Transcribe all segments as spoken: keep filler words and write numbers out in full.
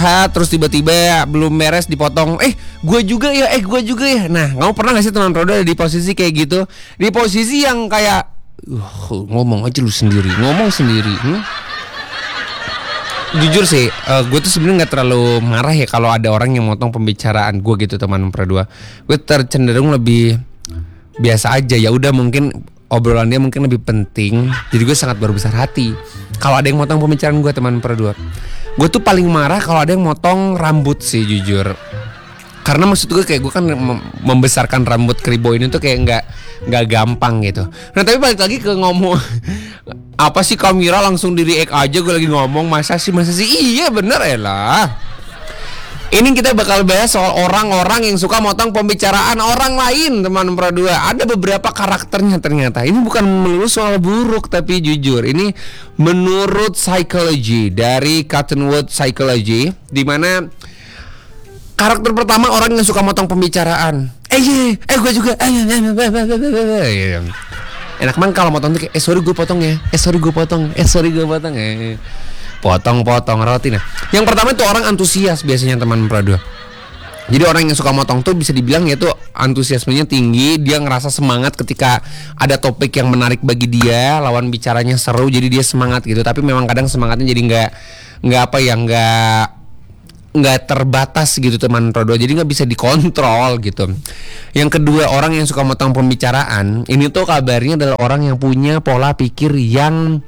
curhat terus tiba-tiba belum beres dipotong, eh gue juga ya, eh gue juga ya. Nah, kamu pernah gak sih teman Prodo di posisi kayak gitu? Di posisi yang kayak uh, ngomong aja lu sendiri, ngomong sendiri. hmm? Jujur sih, uh, gue tuh sebenarnya nggak terlalu marah ya kalau ada orang yang motong pembicaraan gue gitu teman Prodo. Gue tercenderung lebih biasa aja, ya udah mungkin obrolan dia mungkin lebih penting, jadi gue sangat berbesar hati kalau ada yang motong pembicaraan gue teman Prodo. Gue tuh paling marah kalau ada yang motong rambut sih jujur. Karena maksud gue kayak gue kan membesarkan rambut kribo ini tuh kayak nggak nggak gampang gitu. Nah tapi balik lagi ke ngomong apa sih kamera langsung di react aja gue lagi ngomong, masa sih masa sih iya bener ya lah. Ini kita bakal bahas soal orang-orang yang suka motong pembicaraan orang lain teman Prodo. Ada beberapa karakternya ternyata. Ini bukan melulu soal buruk tapi jujur ini menurut psychology dari Cottonwood Psychology, di mana karakter pertama orang yang suka motong pembicaraan. Eh ye, eh gue juga. Eh, enak banget kalau motong tuh kayak, eh sorry gue potong ya. Eh sorry gue potong. Eh sorry gue potong. Eh potong-potong roti. Nah, yang pertama itu orang antusias biasanya teman Prodo. Jadi orang yang suka motong tuh bisa dibilang ya tuh antusiasmenya tinggi, dia ngerasa semangat ketika ada topik yang menarik bagi dia, lawan bicaranya seru, jadi dia semangat gitu. Tapi memang kadang semangatnya jadi nggak nggak apa ya nggak nggak terbatas gitu teman Prodo, jadi nggak bisa dikontrol gitu. Yang kedua orang yang suka motong pembicaraan ini tuh kabarnya adalah orang yang punya pola pikir yang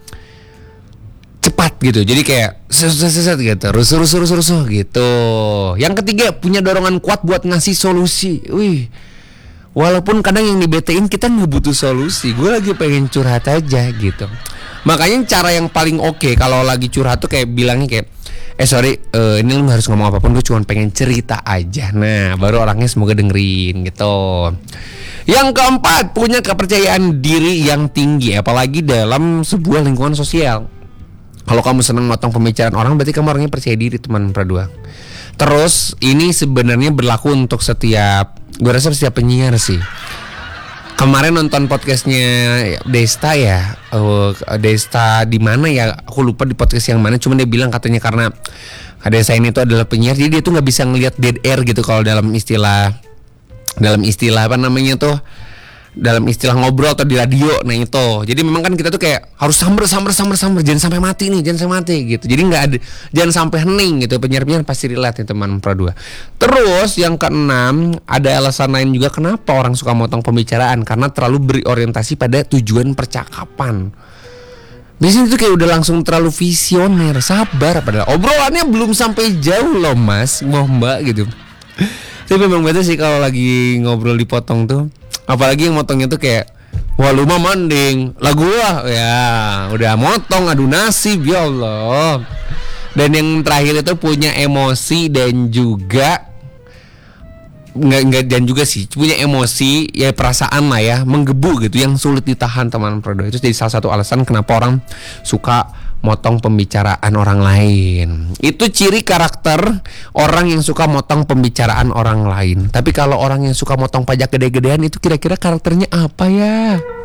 cepat gitu, jadi kayak seset gitu, rusuh rusuh rusuh rusuh gitu. Yang ketiga punya dorongan kuat buat ngasih solusi. Wih, walaupun kadang yang dibetein kita nggak butuh solusi, gue lagi pengen curhat aja gitu. Makanya cara yang paling oke okay kalau lagi curhat tuh kayak bilangnya kayak, eh sorry, uh, ini lu harus ngomong apapun, gue cuma pengen cerita aja. Nah, baru orangnya semoga dengerin gitu. Yang keempat, punya kepercayaan diri yang tinggi, apalagi dalam sebuah lingkungan sosial. Kalau kamu senang motong pembicaraan orang, berarti kamu orangnya percaya diri teman Prodo. Terus ini sebenarnya berlaku untuk setiap, gue rasa setiap penyiar sih. Kemarin nonton podcastnya Desta ya, uh, Desta di mana ya? Aku lupa di podcast yang mana. Cuma dia bilang katanya karena Desta ini tuh adalah penyiar, jadi dia tuh nggak bisa ngelihat dead air gitu kalau dalam istilah, dalam istilah apa namanya tuh, dalam istilah ngobrol atau di radio. Nah itu, jadi memang kan kita tuh kayak harus samber samber samber samber, jangan sampai mati nih, jangan sampai mati gitu. Jadi nggak ada, jangan sampai hening gitu. Penyiar-penyiar pasti relate nih teman Prodo. Terus yang keenam, ada alasan lain juga kenapa orang suka motong pembicaraan, karena terlalu berorientasi pada tujuan percakapan. Biasanya itu kayak udah langsung terlalu visioner. Sabar, padahal obrolannya belum sampai jauh loh mas, mau mbak gitu. Tapi memang betul sih kalau lagi ngobrol dipotong tuh. Apalagi yang motongnya tuh kayak, wah lu mah mending lagu lah ya, udah motong adu nasib ya Allah. Dan yang terakhir itu punya emosi dan juga nggak nggak dan juga sih punya emosi ya, perasaan lah ya, menggebu gitu yang sulit ditahan teman Prodo. Itu jadi salah satu alasan kenapa orang suka motong pembicaraan orang lain. Itu ciri karakter orang yang suka motong pembicaraan orang lain. Tapi kalau orang yang suka motong pajak gede-gedean itu kira-kira karakternya apa ya?